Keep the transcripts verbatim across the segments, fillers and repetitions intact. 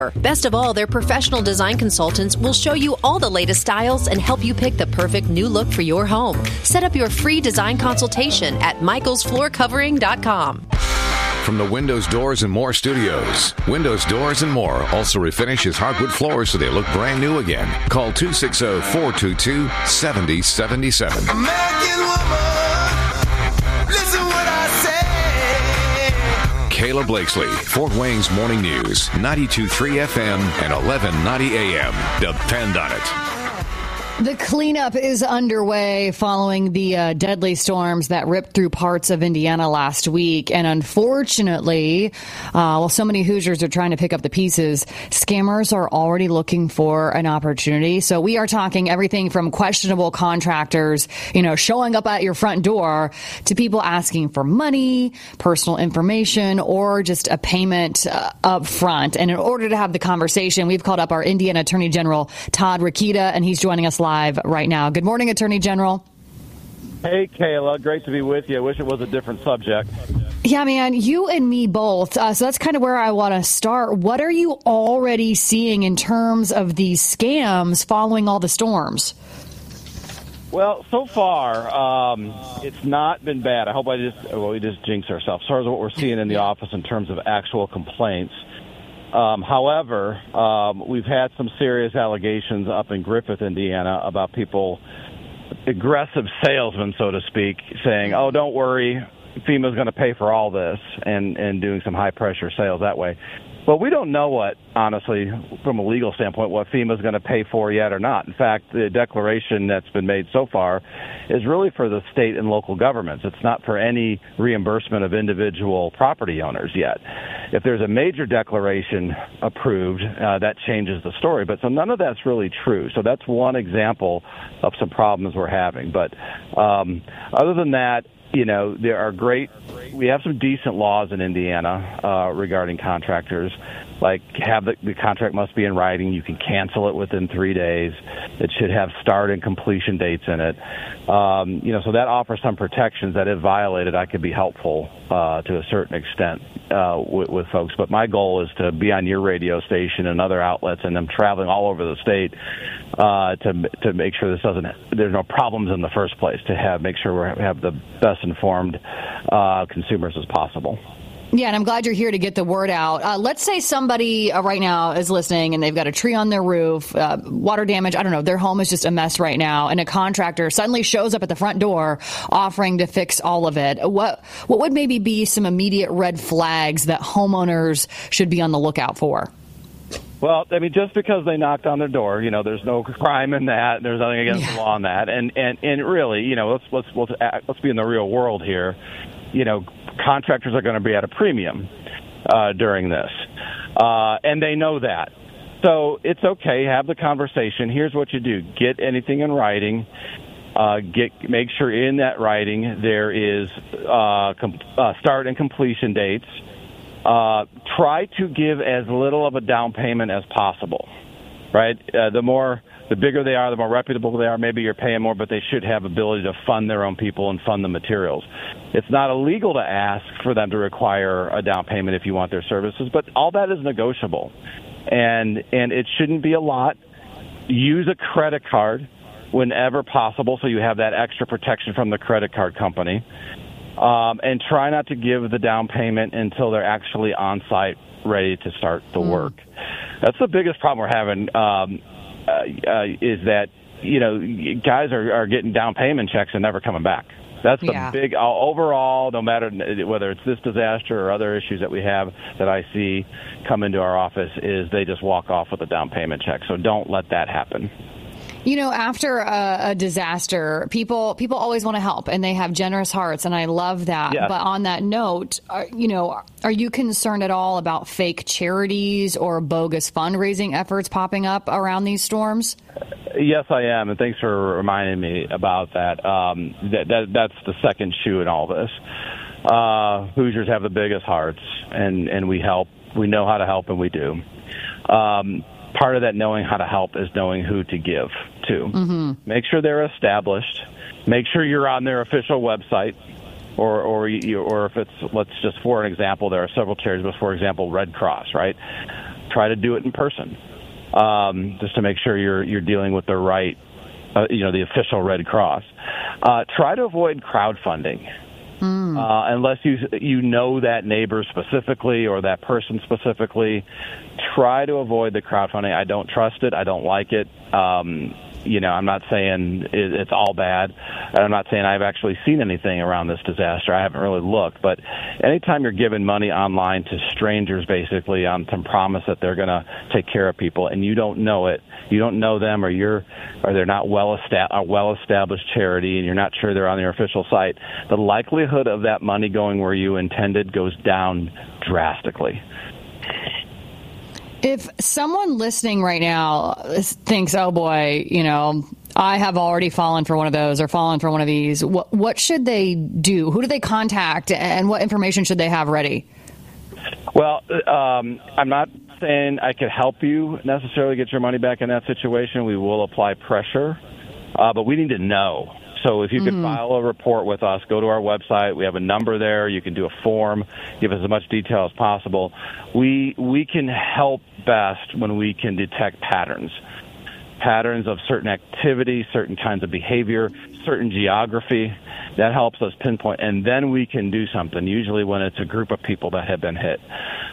Best of all, their professional design consultants will show you all the latest styles and help you pick the perfect new look for your home. Set up your free design consultation at michaels floor covering dot com. From the Windows, Doors, and More studios, Windows, Doors, and More also refinishes hardwood floors so they look brand new again. Call two six zero, four two two, seven zero seven seven. American woman, listen what I say. Kayla Blakesley, Fort Wayne's Morning News, ninety-two point three F M and eleven ninety A M. Depend on it. The cleanup is underway following the uh, deadly storms that ripped through parts of Indiana last week. And unfortunately, uh, while so many Hoosiers are trying to pick up the pieces, scammers are already looking for an opportunity. So we are talking everything from questionable contractors, you know, showing up at your front door to people asking for money, personal information, or just a payment uh, up front. And in order to have the conversation, we've called up our Indiana Attorney General, Todd Rokita, and he's joining us live. Live right now. Good morning, Attorney General. Hey, Kayla. Great to be with you. I wish it was a different subject. Yeah, man, you and me both. Uh, so that's kind of where I want to start. What are you already seeing in terms of these scams following all the storms? Well, so far, um, it's not been bad. I hope I just, well, we just jinxed ourselves. As far as what we're seeing in the office in terms of actual complaints. Um, however, um, we've had some serious allegations up in Griffith, Indiana, about people, aggressive salesmen, so to speak, saying, oh, don't worry, FEMA's going to pay for all this, and, and doing some high-pressure sales that way. Well, we don't know what, honestly, from a legal standpoint, what FEMA's going to pay for yet or not. In fact, the declaration that's been made so far is really for the state and local governments. It's not for any reimbursement of individual property owners yet. If there's a major declaration approved, uh, that changes the story. But so none of that's really true. So that's one example of some problems we're having. But um, other than that, you know, there are great, we have some decent laws in Indiana uh, regarding contractors, like have the, the contract must be in writing. You can cancel it within three days. It should have start and completion dates in it. Um, you know, so that offers some protections that if violated, I could be helpful uh, to a certain extent uh, with, with folks. But my goal is to be on your radio station and other outlets, and I'm traveling all over the state uh, to to make sure this doesn't, there's no problems in the first place, to have make sure we have the best informed uh, consumers as possible. Yeah, and I'm glad you're here to get the word out. Uh, let's say somebody uh, right now is listening and they've got a tree on their roof, uh, water damage, I don't know, their home is just a mess right now, and a contractor suddenly shows up at the front door offering to fix all of it. What what would maybe be some immediate red flags that homeowners should be on the lookout for? Well, I mean, just because they knocked on their door, you know, there's no crime in that. There's nothing against yeah. the law in that. And, and, and really, you know, let's let's let's act, let's be in the real world here. You know, contractors are going to be at a premium uh, during this, uh, and they know that. So it's okay. Have the conversation. Here's what you do: get anything in writing. Uh, get make sure in that writing there is uh, com- uh, start and completion dates. Uh, try to give as little of a down payment as possible, right? Uh, the more, the bigger they are, the more reputable they are, maybe you're paying more, but they should have ability to fund their own people and fund the materials. It's not illegal to ask for them to require a down payment if you want their services, but all that is negotiable. And, and it shouldn't be a lot. Use a credit card whenever possible so you have that extra protection from the credit card company. Um, and try not to give the down payment until they're actually on site, ready to start the mm. work. That's the biggest problem we're having. Um, uh, uh, is that you know guys are, are getting down payment checks and never coming back. That's the yeah. big uh, overall. No matter whether it's this disaster or other issues that we have that I see come into our office, is they just walk off with a down payment check. So don't let that happen. You know, after a, a disaster, people people always want to help, and they have generous hearts, and I love that. Yes. But on that note, are, you know, are you concerned at all about fake charities or bogus fundraising efforts popping up around these storms? Yes, I am, and thanks for reminding me about that. Um, that, that that's the second shoe in all this. Uh, Hoosiers have the biggest hearts, and, and we help. We know how to help, and we do. Um, part of that knowing how to help is knowing who to give to. Mm-hmm. Make sure they're established. Make sure you're on their official website, or or you, or if it's, let's just for an example, there are several charities, but for example, Red Cross, right? try to do it in person, um, just to make sure you're you're dealing with the right, uh, you know, the official Red Cross. Uh, try to avoid crowdfunding. Mm. Uh, unless you you know that neighbor specifically or that person specifically, try to avoid the crowdfunding. I don't trust it. I don't like it. Um, you know, I'm not saying it, it's all bad. I'm not saying I've actually seen anything around this disaster. I haven't really looked. But anytime you're giving money online to strangers, basically, on some promise that they're going to take care of people, and you don't know it, you don't know them, or you're, or they're not well esta- a well-established charity, and you're not sure they're on your official site, the likelihood of that money going where you intended goes down drastically. If someone listening right now thinks, oh, boy, you know, I have already fallen for one of those or fallen for one of these, what, what should they do? Who do they contact, and what information should they have ready? Well, um, I'm not saying I could help you necessarily get your money back in that situation. We will apply pressure, uh, but we need to know. So if you could mm-hmm. file a report with us, go to our website. We have a number there. You can do a form, give us as much detail as possible. We we can help best when we can detect patterns, patterns of certain activity, certain kinds of behavior, certain geography. That helps us pinpoint, and then we can do something, usually when it's a group of people that have been hit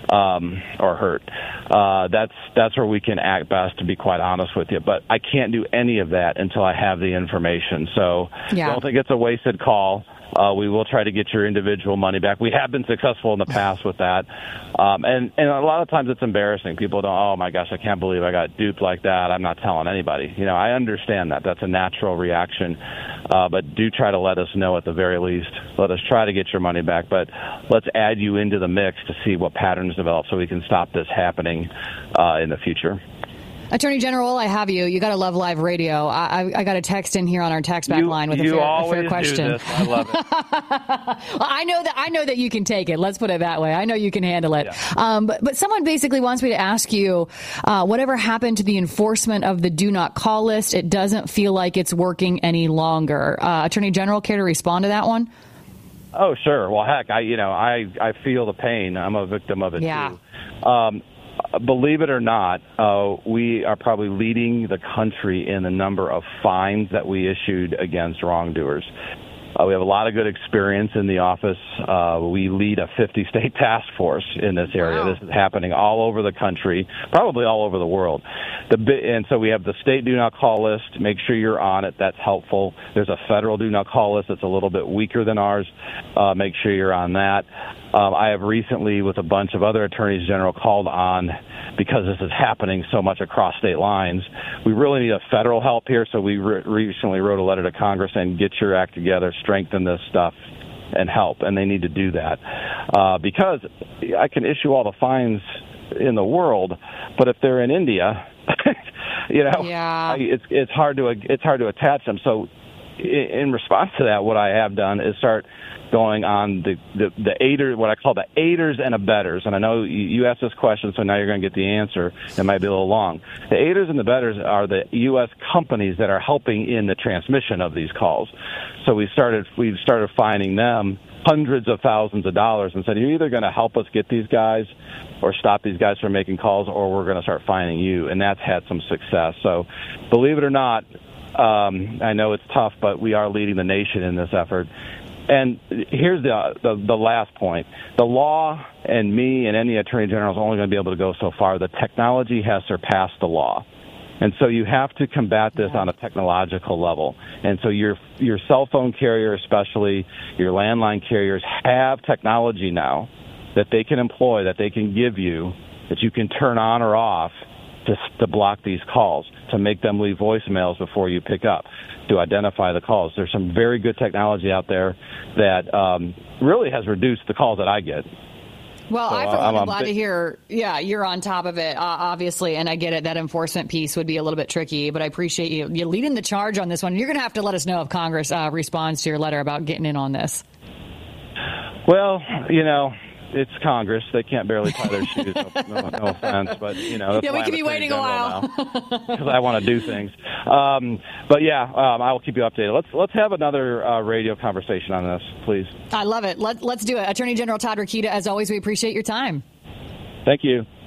um, or hurt. Uh, that's that's where we can act best, to be quite honest with you. But I can't do any of that until I have the information. So yeah. I don't think it's a wasted call. Uh, we will try to get your individual money back. We have been successful in the past with that. Um, and, and a lot of times it's embarrassing. People don't, oh, my gosh, I can't believe I got duped like that. I'm not telling anybody. You know, I understand that. That's a natural reaction. Uh, but do try to let us know at the very least. Let us try to get your money back. But let's add you into the mix to see what patterns develop so we can stop this happening uh, in the future. Attorney General, I have you. You got to love live radio. I, I, I got a text in here on our text back you, line with a you fair, always a fair question. Do this. I love it. Well, I know that I know that you can take it. Let's put it that way. I know you can handle it. Yeah. Um, but, but someone basically wants me to ask you, uh, whatever happened to the enforcement of the do not call list? It doesn't feel like it's working any longer. Uh, Attorney General, care to respond to that one? Oh, sure. Well, heck, I you know I I feel the pain. I'm a victim of it yeah. too. Um, Believe it or not, uh, we are probably leading the country in the number of fines that we issued against wrongdoers. Uh, we have a lot of good experience in the office. Uh, we lead a fifty-state task force in this area. Wow. This is happening all over the country, probably all over the world. The And so we have the state do not call list. Make sure you're on it. That's helpful. There's a federal do not call list that's a little bit weaker than ours. Uh, make sure you're on that. Um, I have recently, with a bunch of other attorneys general, called on, because this is happening so much across state lines, we really need a federal help here. So we re- recently wrote a letter to Congress saying, get your act together, strengthen this stuff, and help. And they need to do that. Uh, because I can issue all the fines in the world, but if they're in India, you know, yeah. it's it's hard to it's hard to attach them. So in response to that, what I have done is start going on the, the, the aiders, what I call the aiders and abettors. And I know you, you asked this question, so now you're going to get the answer. It might be a little long. The aiders and abettors are the U S companies that are helping in the transmission of these calls. So we started, we started fining them hundreds of thousands of dollars and said, you're either going to help us get these guys or stop these guys from making calls, or we're going to start fining you. And that's had some success. So believe it or not, um, I know it's tough, but we are leading the nation in this effort. And here's the, the the last point. The law and me and any attorney general is only going to be able to go so far. The technology has surpassed the law. And so you have to combat this on a technological level. And so your your cell phone carrier, especially your landline carriers, have technology now that they can employ, that they can give you, that you can turn on or off to, to block these calls, to make them leave voicemails before you pick up, to identify the calls. There's some very good technology out there that um, really has reduced the calls that I get. Well, so, I, for one, I'm am glad bit- to hear, yeah, you're on top of it, uh, obviously, and I get it. That enforcement piece would be a little bit tricky, but I appreciate you. You're leading the charge on this one. You're going to have to let us know if Congress uh, responds to your letter about getting in on this. Well, you know, it's Congress. They can't barely tie their shoes. No, no, no offense, but you know, that's yeah, we could be waiting a while because I want to do things. Um, but yeah, um, I will keep you updated. Let's let's have another uh, radio conversation on this, please. I love it. Let, let's do it. Attorney General Todd Rokita, as always, we appreciate your time. Thank you.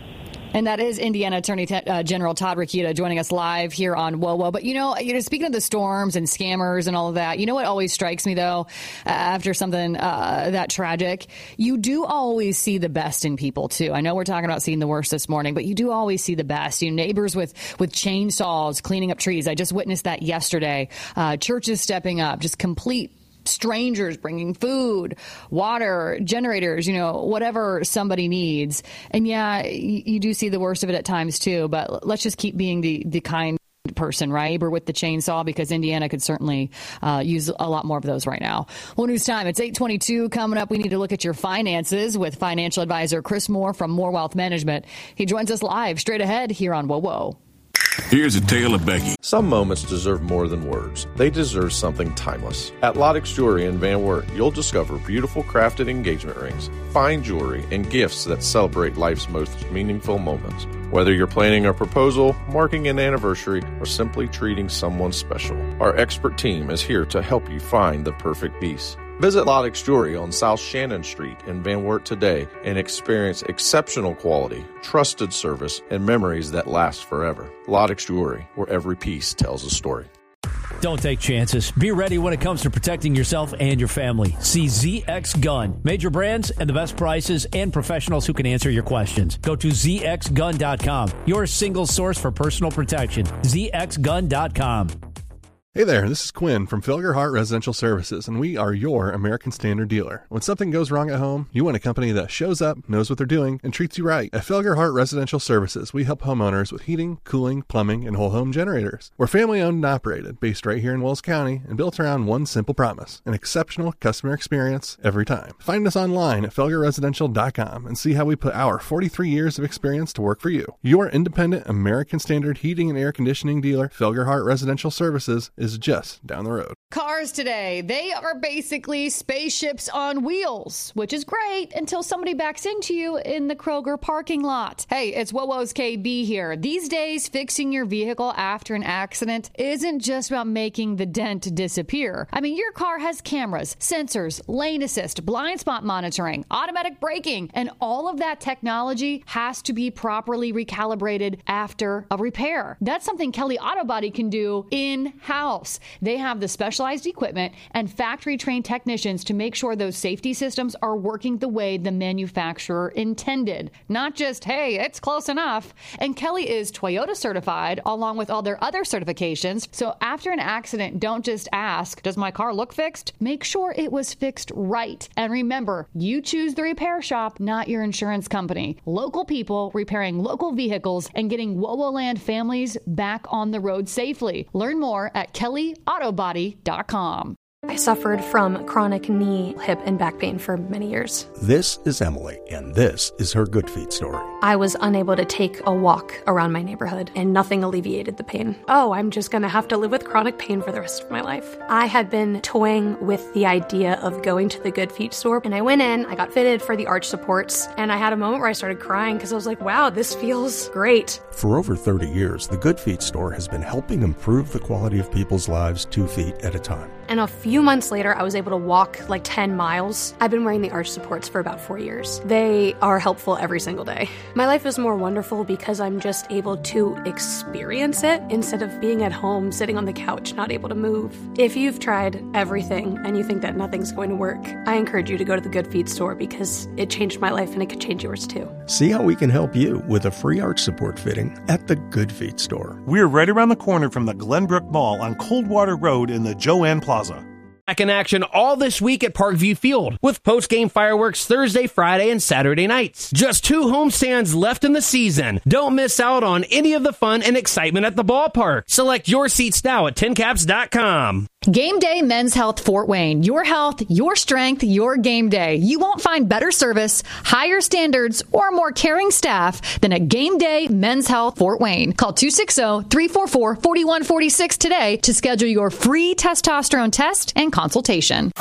And that is Indiana Attorney uh, General Todd Rokita joining us live here on Whoa Whoa. But, you know, you know, speaking of the storms and scammers and all of that, you know what always strikes me, though, uh, after something uh, that tragic? You do always see the best in people, too. I know we're talking about seeing the worst this morning, but you do always see the best. You know, neighbors with, with chainsaws cleaning up trees. I just witnessed that yesterday. Uh, churches stepping up, just complete strangers bringing food, water, generators, you know, whatever somebody needs. And yeah, you, you do see the worst of it at times too, but let's just keep being the, the kind person, right? Or with the chainsaw, because Indiana could certainly uh, use a lot more of those right now. Well, news time. It's eight twenty-two. Coming up, we need to look at your finances with financial advisor Chris Moore from Moore Wealth Management. He joins us live straight ahead here on Whoa Whoa. Here's a tale of Becky. Some moments deserve more than words. They deserve something timeless. At Lottix Jewelry in Van Wert, you'll discover beautiful crafted engagement rings, fine jewelry, and gifts that celebrate life's most meaningful moments. Whether you're planning a proposal, marking an anniversary, or simply treating someone special, our expert team is here to help you find the perfect piece. Visit Lottix Jewelry on South Shannon Street in Van Wert today and experience exceptional quality, trusted service, and memories that last forever. Lottix Jewelry, where every piece tells a story. Don't take chances. Be ready when it comes to protecting yourself and your family. See Z X Gun. Major brands and the best prices and professionals who can answer your questions. Go to Z X gun dot com. Your single source for personal protection. Z X gun dot com. Hey there, this is Quinn from Felgerhart Residential Services, and we are your American Standard dealer. When something goes wrong at home, you want a company that shows up, knows what they're doing, and treats you right. At Felgerhart Residential Services, we help homeowners with heating, cooling, plumbing, and whole home generators. We're family-owned and operated, based right here in Wells County, and built around one simple promise: an exceptional customer experience every time. Find us online at felger residential dot com and see how we put our forty-three years of experience to work for you. Your independent American Standard heating and air conditioning dealer, Felgerhart Residential Services, is just down the road. Cars today, they are basically spaceships on wheels, which is great until somebody backs into you in the Kroger parking lot. Hey, it's Whoa Who's K B here. These days, fixing your vehicle after an accident isn't just about making the dent disappear. I mean, your car has cameras, sensors, lane assist, blind spot monitoring, automatic braking, and all of that technology has to be properly recalibrated after a repair. That's something Kelly Auto Body can do in-house. They have the specialized equipment and factory-trained technicians to make sure those safety systems are working the way the manufacturer intended. Not just, hey, it's close enough. And Kelly is Toyota certified along with all their other certifications. So after an accident, don't just ask, does my car look fixed? Make sure it was fixed right. And remember, you choose the repair shop, not your insurance company. Local people repairing local vehicles and getting WoWoland families back on the road safely. Learn more at kelly auto body dot com. I suffered from chronic knee, hip, and back pain for many years. This is Emily, and this is her Good Feet story. I was unable to take a walk around my neighborhood, and nothing alleviated the pain. Oh, I'm just going to have to live with chronic pain for the rest of my life. I had been toying with the idea of going to the Good Feet store, and I went in, I got fitted for the arch supports, and I had a moment where I started crying because I was like, wow, this feels great. For over thirty years, the Good Feet store has been helping improve the quality of people's lives two feet at a time. And a few months later, I was able to walk like ten miles. I've been wearing the arch supports for about four years. They are helpful every single day. My life is more wonderful because I'm just able to experience it instead of being at home, sitting on the couch, not able to move. If you've tried everything and you think that nothing's going to work, I encourage you to go to the Good Feet store because it changed my life and it could change yours too. See how we can help you with a free arch support fitting at the Good Feet store. We're right around the corner from the Glenbrook Mall on Coldwater Road in the Joanne Plaza. Back in action all this week at Parkview Field with post-game fireworks Thursday, Friday, and Saturday nights. Just two homestands left in the season. Don't miss out on any of the fun and excitement at the ballpark. Select your seats now at tin caps dot com. Game Day Men's Health Fort Wayne. Your health, your strength, your game day. You won't find better service, higher standards, or more caring staff than at Game Day Men's Health Fort Wayne. Call two six zero, three four four, four one four six today to schedule your free testosterone test and consultation.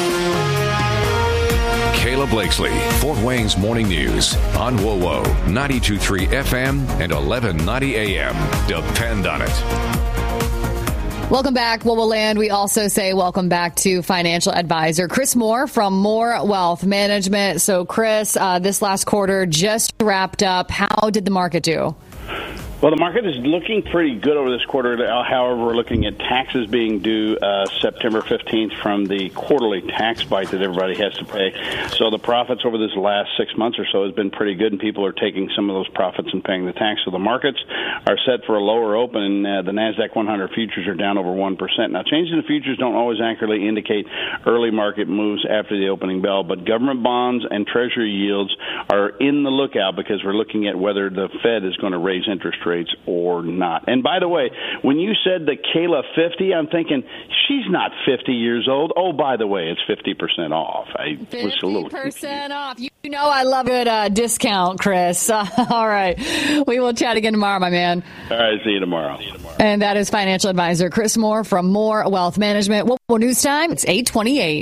Kayla Blakesley, Fort Wayne's Morning News on WoWo, ninety-two point three F M and eleven ninety A M. Depend on it. Welcome back, What Will Land. We also say welcome back to financial advisor Chris Moore from Moore Wealth Management. So, Chris, uh, this last quarter just wrapped up. How did the market do? Well, the market is looking pretty good over this quarter. However, we're looking at taxes being due uh, September fifteenth from the quarterly tax bite that everybody has to pay. So the profits over this last six months or so has been pretty good, and people are taking some of those profits and paying the tax. So the markets are set for a lower open, and uh, the NASDAQ one hundred futures are down over one percent. Now, changes in the futures don't always accurately indicate early market moves after the opening bell, but government bonds and Treasury yields are in the lookout because we're looking at whether the Fed is going to raise interest rates rates or not. And by the way, when you said the Kayla fifty, I'm thinking she's not fifty years old. Oh, by the way, it's fifty percent off. I was a little fifty percent off. You know I love a good uh, discount, Chris. Uh, all right. We will chat again tomorrow, my man. All right. See you tomorrow. See you tomorrow. And that is financial advisor Chris Moore from Moore Wealth Management. What well, news time? It's eight twenty-eight.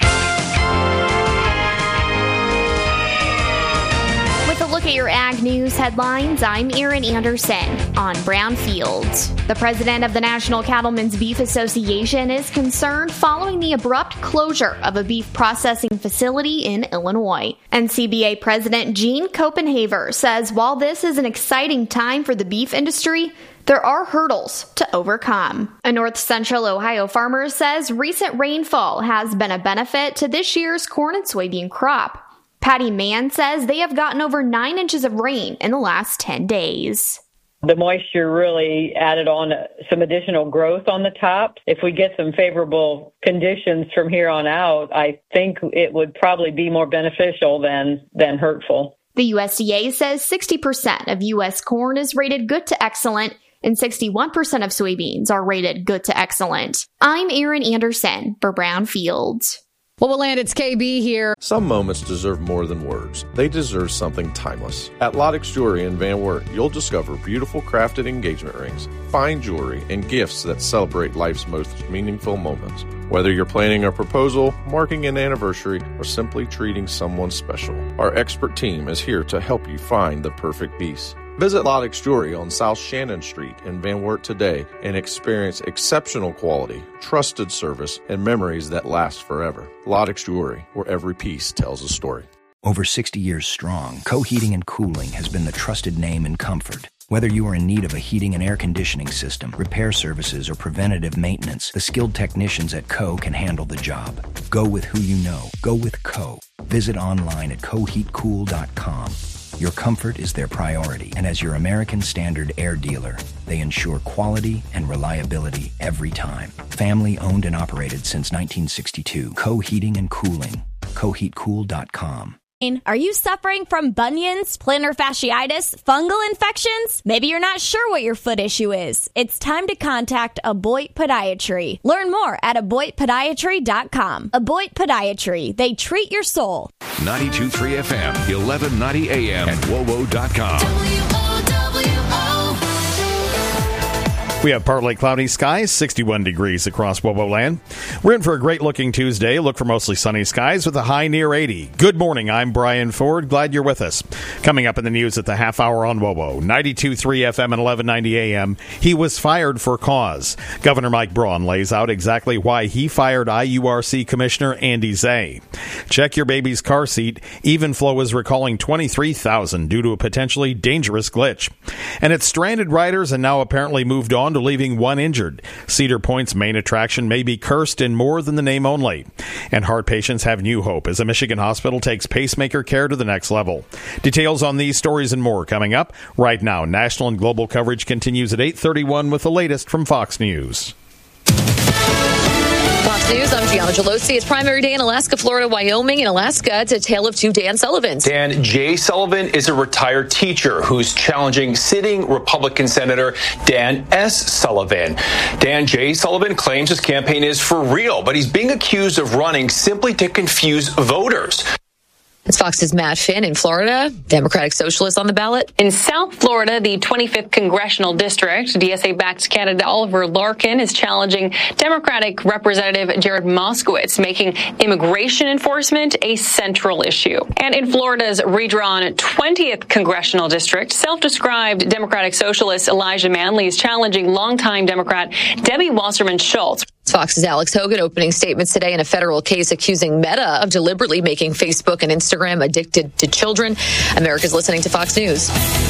With a look at your Ag News headlines, I'm Erin Anderson on Brownfield. The president of the National Cattlemen's Beef Association is concerned following the abrupt closure of a beef processing facility in Illinois. N C B A President Gene Copenhaver says while this is an exciting time for the beef industry, there are hurdles to overcome. A North Central Ohio farmer says recent rainfall has been a benefit to this year's corn and soybean crop. Patty Mann says they have gotten over nine inches of rain in the last ten days. The moisture really added on some additional growth on the top. If we get some favorable conditions from here on out, I think it would probably be more beneficial than, than hurtful. The U S D A says sixty percent of U S corn is rated good to excellent, and sixty-one percent of soybeans are rated good to excellent. I'm Erin Anderson for Brownfield. Well, we'll land. It's K B here. Some moments deserve more than words. They deserve something timeless. At Lottix Jewelry in Van Wert, you'll discover beautiful crafted engagement rings, fine jewelry, and gifts that celebrate life's most meaningful moments. Whether you're planning a proposal, marking an anniversary, or simply treating someone special, our expert team is here to help you find the perfect piece. Visit Lottix Jewelry on South Shannon Street in Van Wert today and experience exceptional quality, trusted service, and memories that last forever. Lottix Jewelry, where every piece tells a story. Over sixty years strong, Co Heating and Cooling has been the trusted name in comfort. Whether you are in need of a heating and air conditioning system, repair services, or preventative maintenance, the skilled technicians at Co can handle the job. Go with who you know. Go with Co. Visit online at co heat cool dot com. Your comfort is their priority, and as your American Standard air dealer, they ensure quality and reliability every time. Family owned and operated since nineteen sixty-two. Co Heating and Cooling. co heat cool dot com. Are you suffering from bunions, plantar fasciitis, fungal infections? Maybe you're not sure what your foot issue is. It's time to contact Aboit Podiatry. Learn more at aboit podiatry dot com. Aboit Podiatry. They treat your soul. ninety-two point three F M, eleven ninety A M, and W O W O dot com. We have partly cloudy skies, sixty-one degrees across Wobo land. We're in for a great-looking Tuesday. Look for mostly sunny skies with a high near eighty. Good morning. I'm Brian Ford. Glad you're with us. Coming up in the news at the half hour on Wobo, ninety-two point three F M and eleven ninety A M. He was fired for cause. Governor Mike Braun lays out exactly why he fired I U R C Commissioner Andy Zay. Check your baby's car seat. Evenflow is recalling twenty-three thousand due to a potentially dangerous glitch. And it's stranded riders and now apparently moved on to leaving one injured. Cedar Point's main attraction may be cursed in more than the name only. And heart patients have new hope as a Michigan hospital takes pacemaker care to the next level. Details on these stories and more coming up right now. National and global coverage continues at eight thirty-one with the latest from Fox News. Fox News, I'm Gianna Gelosi. It's primary day in Alaska, Florida, Wyoming. In Alaska, it's a tale of two Dan Sullivans. Dan J. Sullivan is a retired teacher who's challenging sitting Republican Senator Dan S. Sullivan. Dan J. Sullivan claims his campaign is for real, but he's being accused of running simply to confuse voters. It's Fox's Matt Finn in Florida. Democratic Socialists on the ballot. In South Florida, the twenty-fifth Congressional District, D S A-backed candidate Oliver Larkin is challenging Democratic Representative Jared Moskowitz, making immigration enforcement a central issue. And in Florida's redrawn twentieth Congressional District, self-described Democratic Socialist Elijah Manley is challenging longtime Democrat Debbie Wasserman Schultz. Fox's Alex Hogan opening statements today in a federal case accusing Meta of deliberately making Facebook and Instagram addicted to children. America's listening to Fox News.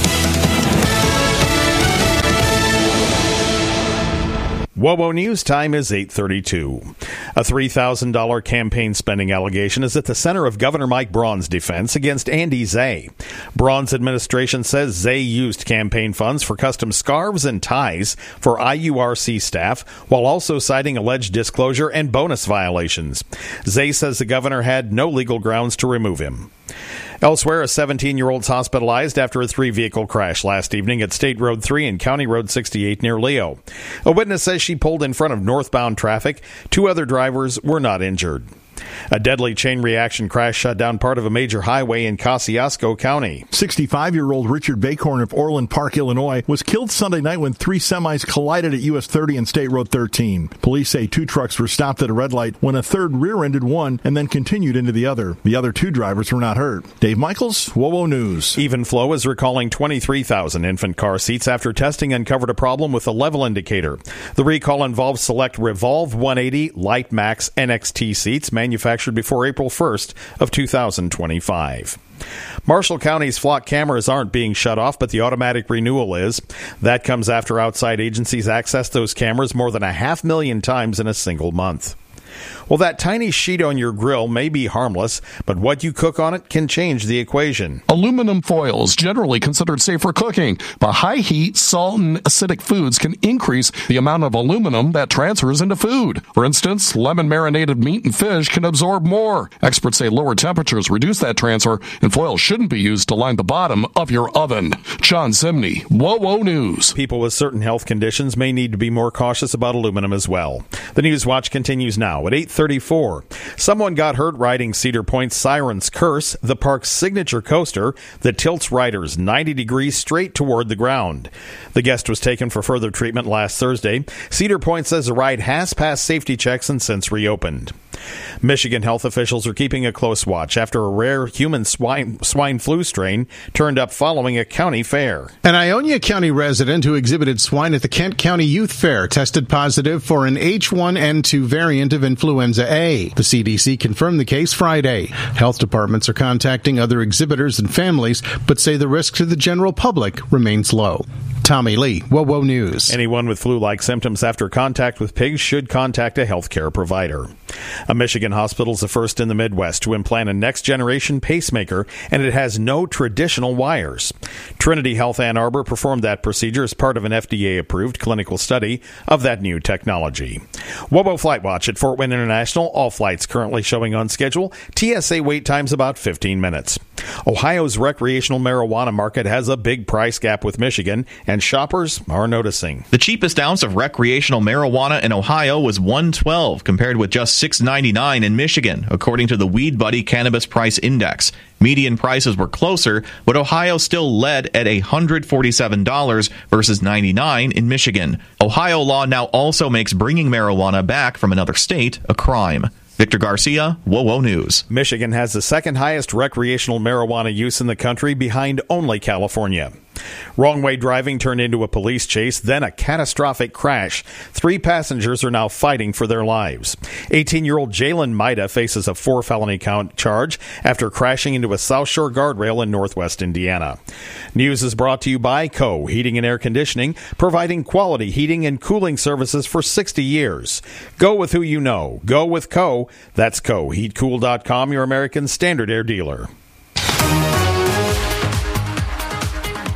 WOWO News time is eight thirty-two. A three thousand dollars campaign spending allegation is at the center of Governor Mike Braun's defense against Andy Zay. Braun's administration says Zay used campaign funds for custom scarves and ties for I U R C staff, while also citing alleged disclosure and bonus violations. Zay says the governor had no legal grounds to remove him. Elsewhere, a seventeen-year-old's hospitalized after a three-vehicle crash last evening at State Road three and County Road sixty-eight near Leo. A witness says she pulled in front of northbound traffic. Two other drivers were not injured. A deadly chain reaction crash shut down part of a major highway in Kosciuszko County. sixty-five-year-old Richard Bacorn of Orland Park, Illinois, was killed Sunday night when three semis collided at U S thirty and State Road thirteen. Police say two trucks were stopped at a red light when a third rear-ended one and then continued into the other. The other two drivers were not hurt. Dave Michaels, WOWO News. Even Flow is recalling twenty-three thousand infant car seats after testing uncovered a problem with a level indicator. The recall involves select Revolve one eighty Light Max N X T seats manufactured before April first of two thousand twenty-five. Marshall County's flock cameras aren't being shut off, but the automatic renewal is. That comes after outside agencies accessed those cameras more than a half million times in a single month. Well, that tiny sheet on your grill may be harmless, but what you cook on it can change the equation. Aluminum foil is generally considered safe for cooking, but high heat, salt, and acidic foods can increase the amount of aluminum that transfers into food. For instance, lemon marinated meat and fish can absorb more. Experts say lower temperatures reduce that transfer, and foil shouldn't be used to line the bottom of your oven. John Simney, WOWO News. People with certain health conditions may need to be more cautious about aluminum as well. The News Watch continues now at eight thirty-four. Someone got hurt riding Cedar Point's Siren's Curse, the park's signature coaster that tilts riders ninety degrees straight toward the ground. The guest was taken for further treatment last Thursday. Cedar Point says the ride has passed safety checks and since reopened. Michigan health officials are keeping a close watch after a rare human swine, swine flu strain turned up following a county fair. An Ionia County resident who exhibited swine at the Kent County Youth Fair tested positive for an H one N two variant of influenza A. The C D C confirmed the case Friday. Health departments are contacting other exhibitors and families, but say the risk to the general public remains low. Tommy Lee, WOWO News. Anyone with flu-like symptoms after contact with pigs should contact a healthcare provider. A Michigan hospital is the first in the Midwest to implant a next-generation pacemaker, and it has no traditional wires. Trinity Health Ann Arbor performed that procedure as part of an F D A-approved clinical study of that new technology. WOWO Flight Watch at Fort Wayne International. All flights currently showing on schedule. T S A wait times about fifteen minutes. Ohio's recreational marijuana market has a big price gap with Michigan, and shoppers are noticing. The cheapest ounce of recreational marijuana in Ohio was one twelve, compared with just six ninety-nine in Michigan, according to the Weed Buddy Cannabis Price Index. Median prices were closer, but Ohio still led at one hundred forty-seven dollars versus ninety-nine dollars in Michigan. Ohio law now also makes bringing marijuana back from another state a crime. Victor Garcia, WOWO News. Michigan has the second highest recreational marijuana use in the country, behind only California. Wrong-way driving turned into a police chase, then a catastrophic crash. Three passengers are now fighting for their lives. eighteen-year-old Jalen Maida faces a four felony count charge after crashing into a South Shore guardrail in northwest Indiana. News is brought to you by Co. Heating and Air Conditioning, providing quality heating and cooling services for sixty years. Go with who you know. Go with Co. That's Co. Heat Cool dot com, your American Standard Air dealer.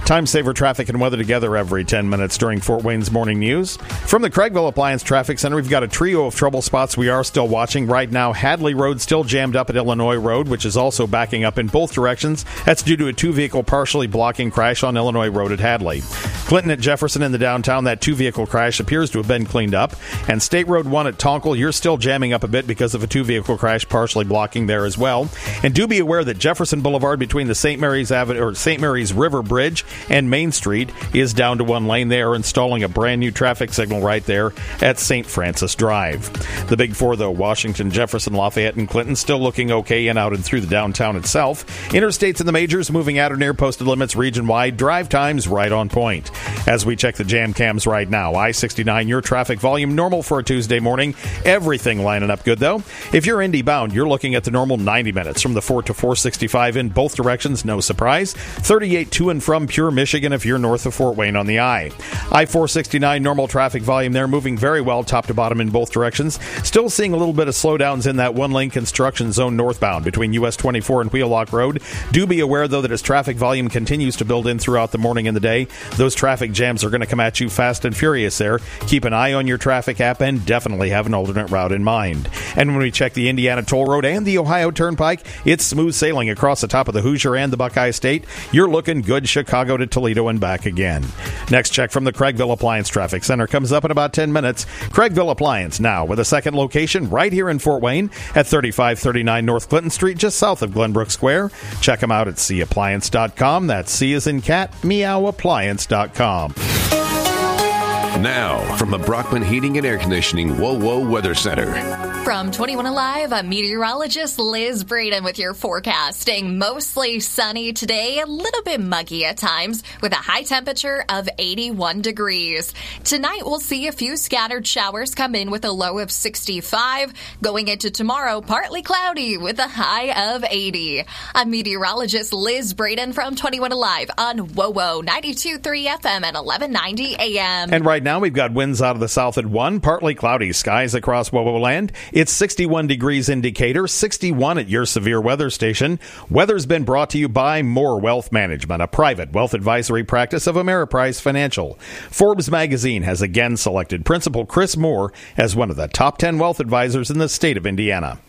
Time saver traffic and weather together every ten minutes during Fort Wayne's Morning News. From the Craigville Appliance Traffic Center, we've got a trio of trouble spots we are still watching. Right now, Hadley Road still jammed up at Illinois Road, which is also backing up in both directions. That's due to a two-vehicle partially blocking crash on Illinois Road at Hadley. Clinton at Jefferson in the downtown, that two-vehicle crash appears to have been cleaned up. And State Road one at Tonkel, you're still jamming up a bit because of a two-vehicle crash partially blocking there as well. And do be aware that Jefferson Boulevard between the Saint Mary's Avenue or Saint Mary's River Bridge and Main Street is down to one lane. They are installing a brand new traffic signal right there at Saint Francis Drive. The big four, though, Washington, Jefferson, Lafayette, and Clinton, still looking okay in, out, and through the downtown itself. Interstates and the majors moving at or near posted limits region-wide. Drive times right on point. As we check the jam cams right now, I sixty-nine, your traffic volume normal for a Tuesday morning. Everything lining up good, though. If you're Indy bound, you're looking at the normal ninety minutes from the four to four sixty-five in both directions, no surprise. thirty-eight to and from Pure, Michigan if you're north of Fort Wayne on the I. I four sixty-nine, normal traffic volume there, moving very well top to bottom in both directions. Still seeing a little bit of slowdowns in that one-lane construction zone northbound between U S twenty-four and Wheelock Road. Do be aware, though, that as traffic volume continues to build in throughout the morning and the day, those traffic jams are going to come at you fast and furious there. Keep an eye on your traffic app and definitely have an alternate route in mind. And when we check the Indiana Toll Road and the Ohio Turnpike, it's smooth sailing across the top of the Hoosier and the Buckeye State. You're looking good Chicago to Toledo and back again. Next check from the Craigville Appliance Traffic Center comes up in about ten minutes. Craigville Appliance now with a second location right here in Fort Wayne at thirty-five thirty-nine North Clinton Street, just south of Glenbrook Square. Check them out at c appliance dot com. That's C as in cat, meow appliance dot com. Now, from the Brockman Heating and Air Conditioning Whoa Whoa Weather Center. From twenty-one Alive, I'm meteorologist Liz Braden with your forecasting. Mostly sunny today, a little bit muggy at times, with a high temperature of eighty-one degrees. Tonight, we'll see a few scattered showers come in with a low of sixty-five. Going into tomorrow, partly cloudy with a high of eighty. I'm meteorologist Liz Braden from twenty-one Alive on Whoa Whoa ninety-two point three F M at eleven ninety A M. And right now, we've got winds out of the south at one, partly cloudy skies across Whoa Whoa land. It's sixty-one degrees in Decatur, sixty-one at your severe weather station. Weather's been brought to you by More Wealth Management, a private wealth advisory practice of Ameriprise Financial. Forbes magazine has again selected Principal Chris Moore as one of the top ten wealth advisors in the state of Indiana.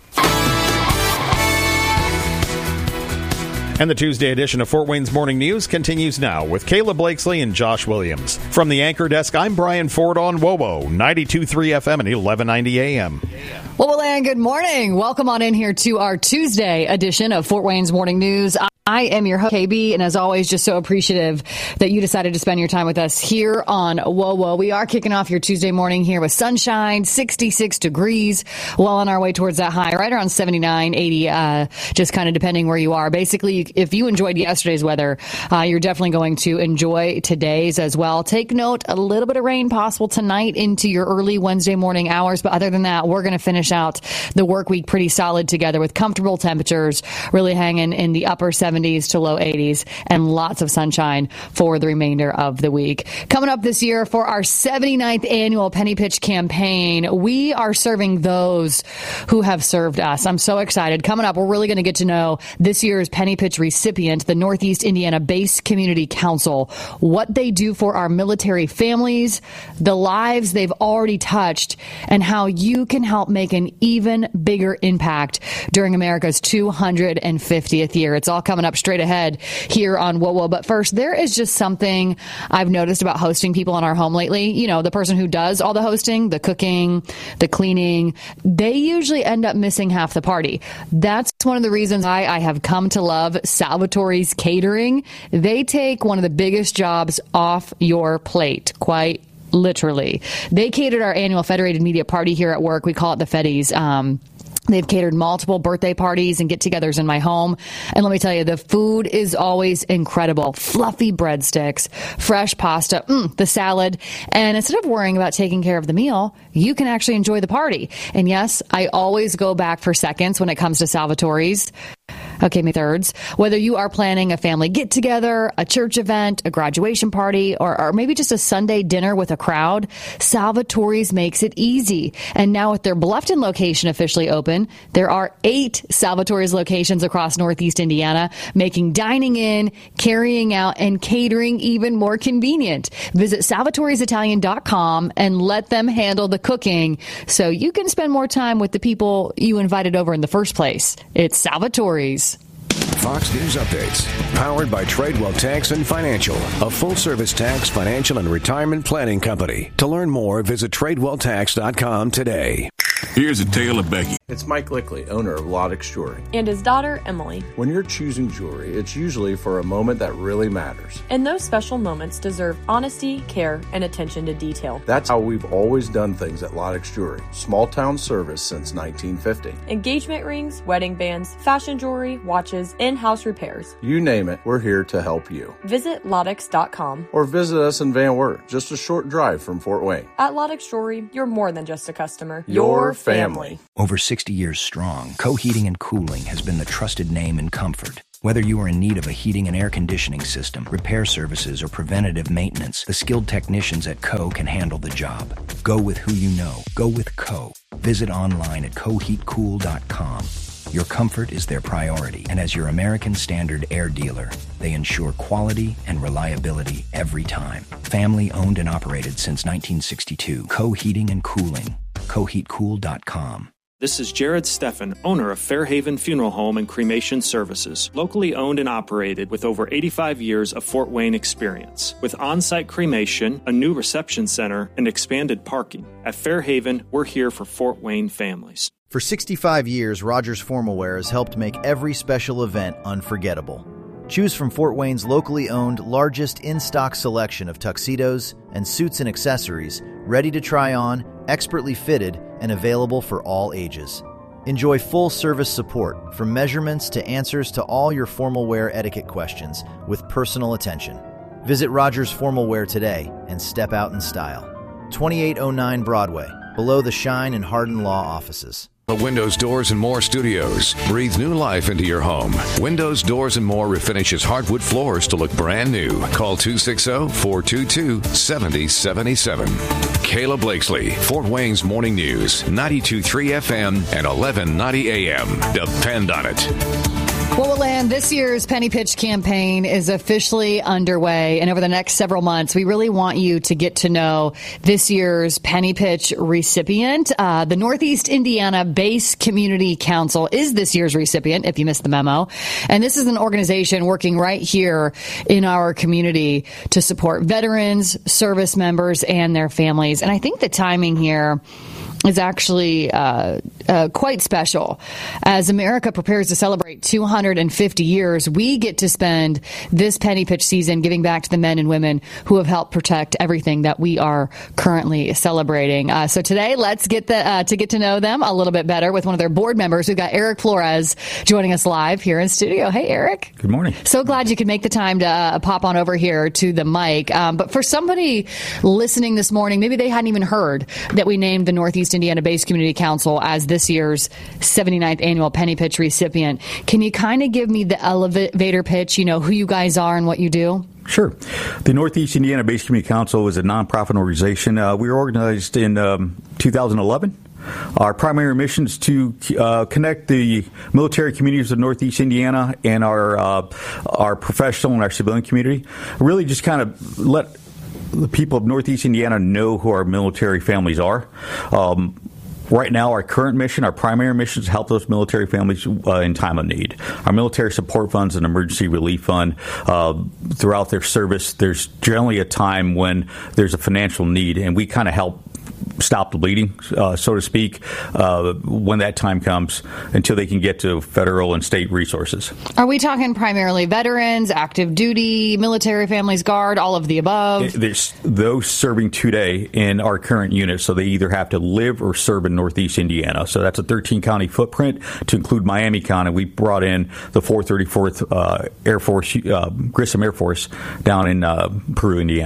And the Tuesday edition of Fort Wayne's Morning News continues now with Kayla Blakesley and Josh Williams. From the anchor desk, I'm Brian Ford on W O W O ninety-two point three F M and eleven ninety A M. Well, and good morning. Welcome on in here to our Tuesday edition of Fort Wayne's Morning News. I am your host, K B, and as always, just so appreciative that you decided to spend your time with us here on W O W O. We are kicking off your Tuesday morning here with sunshine, sixty-six degrees, well on our way towards that high, right around seventy-nine, eighty, uh, just kind of depending where you are. Basically, if you enjoyed yesterday's weather, uh, you're definitely going to enjoy today's as well. Take note, a little bit of rain possible tonight into your early Wednesday morning hours, but other than that, we're going to finish out the work week pretty solid together with comfortable temperatures, really hanging in the upper seventies to low eighties and lots of sunshine for the remainder of the week. Coming up this year for our seventy-ninth annual Penny Pitch campaign, we are serving those who have served us. I'm so excited. Coming up, we're really going to get to know this year's Penny Pitch recipient, the Northeast Indiana Base Community Council, what they do for our military families, the lives they've already touched, and how you can help make an even bigger impact during America's two hundred fiftieth year. It's all coming up straight ahead here on W O W O. But first, there is just something I've noticed about hosting people in our home lately. You know, the person who does all the hosting, the cooking, the cleaning, they usually end up missing half the party. That's one of the reasons why I have come to love Salvatore's Catering. They take one of the biggest jobs off your plate, quite literally. They catered our annual Federated Media party here at work. We call it the Feddies. Um, They've catered multiple birthday parties and get-togethers in my home. And let me tell you, the food is always incredible. Fluffy breadsticks, fresh pasta, mm, the salad. And instead of worrying about taking care of the meal, you can actually enjoy the party. And yes, I always go back for seconds when it comes to Salvatore's. Okay, May third. Whether you are planning a family get-together, a church event, a graduation party, or, or maybe just a Sunday dinner with a crowd, Salvatore's makes it easy. And now with their Bluffton location officially open, there are eight Salvatore's locations across Northeast Indiana, making dining in, carrying out, and catering even more convenient. Visit salvatores italian dot com and let them handle the cooking so you can spend more time with the people you invited over in the first place. It's Salvatore's. Fox News Updates, powered by Tradewell Tax and Financial, a full-service tax, financial, and retirement planning company. To learn more, visit tradewell tax dot com today. Here's a tale of Becky. It's Mike Lickley, owner of Lodex Jewelry. And his daughter, Emily. When you're choosing jewelry, it's usually for a moment that really matters. And those special moments deserve honesty, care, and attention to detail. That's how we've always done things at Lodex Jewelry. Small town service since nineteen fifty. Engagement rings, wedding bands, fashion jewelry, watches, in-house repairs. You name it, we're here to help you. Visit Lodex dot com. Or visit us in Van Wert, just a short drive from Fort Wayne. At Lodex Jewelry, you're more than just a customer. Your family. Over sixty years strong, Co-Heating and Cooling has been the trusted name in comfort. Whether you are in need of a heating and air conditioning system, repair services, or preventative maintenance, the skilled technicians at Co can handle the job. Go with who you know. Go with Co. Visit online at co heat cool dot com. Your comfort is their priority, and as your American Standard air dealer, they ensure quality and reliability every time. Family owned and operated since nineteen sixty-two. Co-Heating and Cooling. co heat cool dot com. This is Jared Steffen, owner of Fairhaven Funeral Home and Cremation Services, locally owned and operated with over eighty-five years of Fort Wayne experience. With on-site cremation, a new reception center, and expanded parking. At Fairhaven, we're here for Fort Wayne families. For sixty-five years, Rogers Formal Wear has helped make every special event unforgettable. Choose from Fort Wayne's locally owned, largest in-stock selection of tuxedos and suits and accessories, ready to try on, expertly fitted, and available for all ages. Enjoy full service support, from measurements to answers to all your formal wear etiquette questions, with personal attention. Visit Rogers Formal Wear today and step out in style. twenty-eight oh nine Broadway, below the Shine and Hardin Law offices. The Windows, Doors, and More Studios. Breathe new life into your home. Windows, Doors, and More refinishes hardwood floors to look brand new. Call two six zero, four two two, seven zero seven seven. Kayla Blakesley, Fort Wayne's Morning News, ninety-two point three F M and eleven ninety A M. Depend on it. Well, Land, this year's Penny Pitch campaign is officially underway, and over the next several months, we really want you to get to know this year's Penny Pitch recipient. Uh, the Northeast Indiana Base Community Council is this year's recipient, if you missed the memo. And this is an organization working right here in our community to support veterans, service members, and their families. And I think the timing here is actually uh, uh, quite special. As America prepares to celebrate two hundred fifty years, we get to spend this Penny Pitch season giving back to the men and women who have helped protect everything that we are currently celebrating. Uh, so today, let's get the, uh, to get to know them a little bit better with one of their board members. We've got Eric Flores joining us live here in studio. Hey, Eric. Good morning. So glad you could make the time to uh, pop on over here to the mic. Um, but for somebody listening this morning, maybe they hadn't even heard that we named the Northeast Indiana Base Community Council as this year's seventy-ninth annual Penny Pitch recipient. Can you kind of give me the elevator pitch, you know, who you guys are and what you do? Sure. The Northeast Indiana Base Community Council is a nonprofit organization. Uh, we were organized in um, two thousand eleven. Our primary mission is to uh, connect the military communities of Northeast Indiana and our uh, our professional and our civilian community. Really just kind of let the people of Northeast Indiana know who our military families are. Um, Right now, our current mission, our primary mission is to help those military families uh, in time of need. Our military support fund is an emergency relief fund. Uh, throughout their service, there's generally a time when there's a financial need, and we kind of help stop the bleeding, uh, so to speak, uh, when that time comes, until they can get to federal and state resources. Are we talking primarily veterans, active duty, military families, Guard, all of the above? There's those serving today in our current unit, so they either have to live or serve in Northeast Indiana. So that's a thirteen county footprint to include Miami County. We brought in the four thirty-fourth uh, Air Force, uh, Grissom Air Force, down in uh, Peru, Indiana.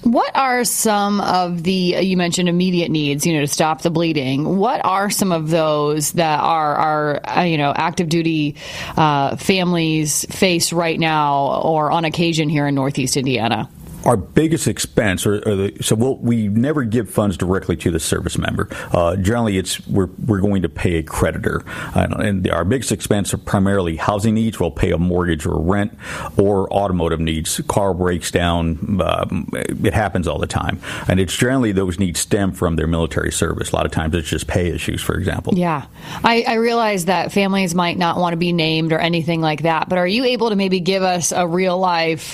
What are some of the, you mentioned immediate needs, you know, to stop the bleeding. What are some of those that are, are uh, you know, active duty uh, families face right now or on occasion here in Northeast Indiana? Our biggest expense, or, or the, so we'll, we never give funds directly to the service member. Uh, generally, it's we're we're going to pay a creditor, uh, and our biggest expense are primarily housing needs. We'll pay a mortgage or rent, or automotive needs. Car breaks down. Um, it happens all the time, and it's generally those needs stem from their military service. A lot of times, it's just pay issues, for example. Yeah, I, I realize that families might not want to be named or anything like that, but are you able to maybe give us a real life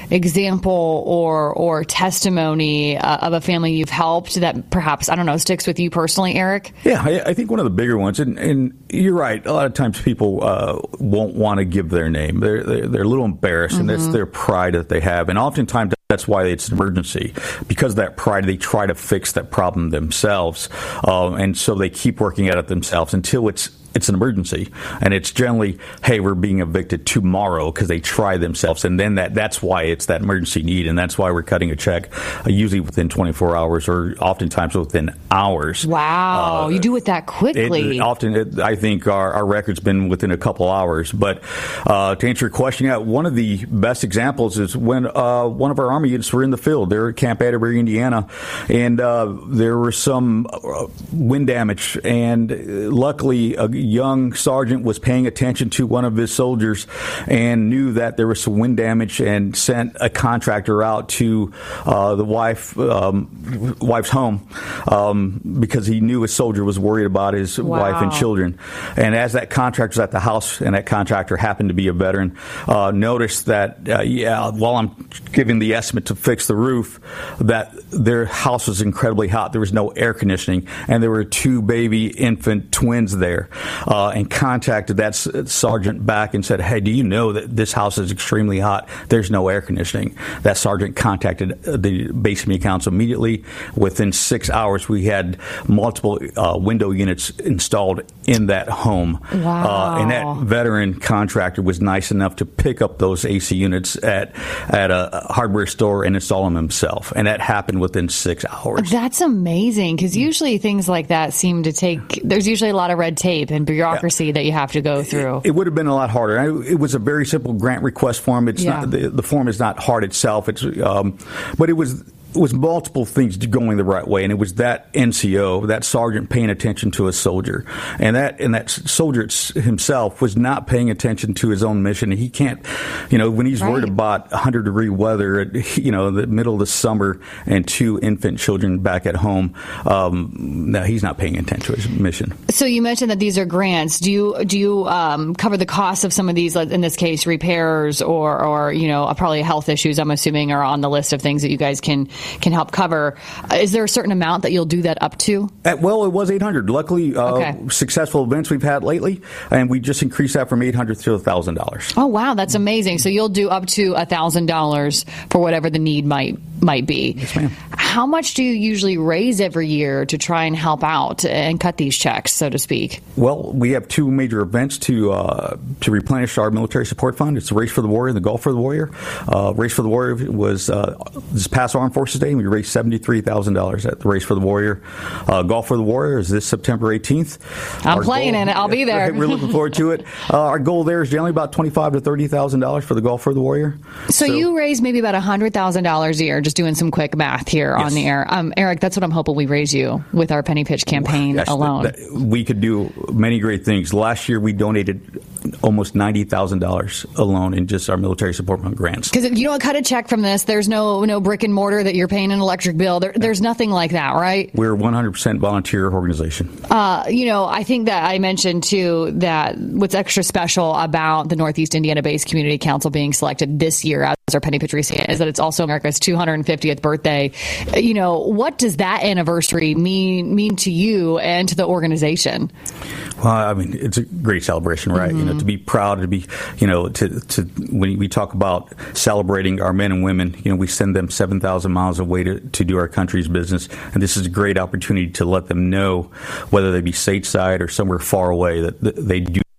example or or testimony uh, of a family you've helped that perhaps, I don't know, sticks with you personally, Eric? Yeah, I, I think one of the bigger ones, and, and you're right, a lot of times people uh, won't want to give their name. They're, they're, they're a little embarrassed, mm-hmm. and that's their pride that they have. And oftentimes that's why it's an emergency. Because of that pride, they try to fix that problem themselves. Uh, and so they keep working at it themselves until it's It's an emergency, and it's generally, hey, we're being evicted tomorrow because they try themselves, and then that that's why it's that emergency need, and that's why we're cutting a check uh, usually within twenty-four hours or oftentimes within hours. Wow, uh, you do it that quickly. It, often, it, I think our, our record's been within a couple hours. But uh, to answer your question, yeah, one of the best examples is when uh, one of our Army units were in the field. They're at Camp Atterbury, Indiana, and uh, there was some uh, wind damage, and luckily a young sergeant was paying attention to one of his soldiers and knew that there was some wind damage and sent a contractor out to uh, the wife um, wife's home um, because he knew his soldier was worried about his wow. wife and children. And as that contractor was at the house, and that contractor happened to be a veteran, uh, noticed that, uh, yeah, while I'm giving the estimate to fix the roof, that their house was incredibly hot. There was no air conditioning, and there were two baby infant twins there. Uh, and contacted that sergeant back and said, hey, do you know that this house is extremely hot? There's no air conditioning. That sergeant contacted the base community council immediately. Within six hours, we had multiple uh, window units installed in that home. Wow. Uh, and that veteran contractor was nice enough to pick up those A C units at, at a hardware store and install them himself. And that happened within six hours. That's amazing, because usually things like that seem to take, there's usually a lot of red tape and bureaucracy yeah. that you have to go through. It, it would have been a lot harder. It was a very simple grant request form. It's yeah. not the, the form is not hard itself. It's um, but it was. It was multiple things going the right way, and it was that N C O, that sergeant, paying attention to a soldier, and that and that soldier himself was not paying attention to his own mission. He can't, you know, when he's right. worried about one hundred degree weather, you know, the middle of the summer, and two infant children back at home, um, no, he's not paying attention to his mission. So you mentioned that these are grants. Do you do you um, cover the cost of some of these? In this case, repairs or or you know, probably health issues, I'm assuming, are on the list of things that you guys can. can help cover. Uh, is there a certain amount that you'll do that up to? Uh, well, it was eight hundred. Luckily, uh, okay. successful events we've had lately, and we just increased that from eight hundred to one thousand dollars. Oh, wow. That's amazing. So you'll do up to one thousand dollars for whatever the need might might be. Yes, ma'am. How much do you usually raise every year to try and help out and cut these checks, so to speak? Well, we have two major events to uh, to replenish our military support fund. It's the Race for the Warrior and the Golf for the Warrior. Uh, Race for the Warrior was uh, this past Armed Forces Day, and we raised seventy-three thousand dollars at the Race for the Warrior. Uh, Golf for the Warrior is this September eighteenth. I'm our playing goal, in it. I'll be there. We're looking forward to it. Uh, our goal there is generally about twenty-five thousand to thirty thousand dollars for the Golf for the Warrior. So, so you raise maybe about one hundred thousand dollars a year, just doing some quick math here yes. on the air. Um, Eric, that's what I'm hoping we raise you with our Penny Pitch campaign yes, alone. That, that, we could do many great things. Last year, we donated almost ninety thousand dollars alone in just our military support fund grants. Because you don't cut a check from this. There's no no brick and mortar that you're paying an electric bill. There, there's nothing like that, right? We're a one hundred percent volunteer organization. Uh, you know, I think that I mentioned, too, that what's extra special about the Northeast Indiana-based Community Council being selected this year as our Penny Pitch recipient is that it's also America's two hundred fiftieth birthday. You know, what does that anniversary mean mean to you and to the organization? Well, I mean, it's a great celebration, right? Mm-hmm. You know, to be proud, to be, you know, to, to when we talk about celebrating our men and women, you know, we send them seven thousand miles away to, to do our country's business. And this is a great opportunity to let them know, whether they be stateside or somewhere far away, that they do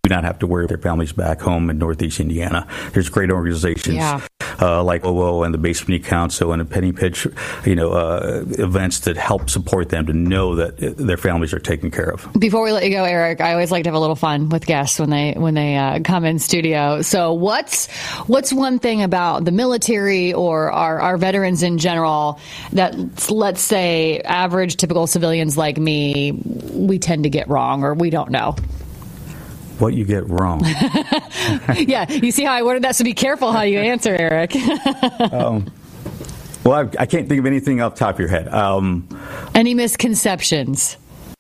do not have to worry their families back home in Northeast Indiana. There's great organizations Yeah. uh, like O O and the Base Community Council and the Penny Pitch, you know, uh, events that help support them to know that their families are taken care of. Before we let you go, Eric, I always like to have a little fun with guests when they when they uh, come in studio. So what's what's one thing about the military or our, our veterans in general that, let's say, average, typical civilians like me, we tend to get wrong or we don't know? What you get wrong. Yeah, you see how I worded that, so be careful how you answer, Eric. um, well, I, I can't think of anything off the top of your head. Um, Any misconceptions?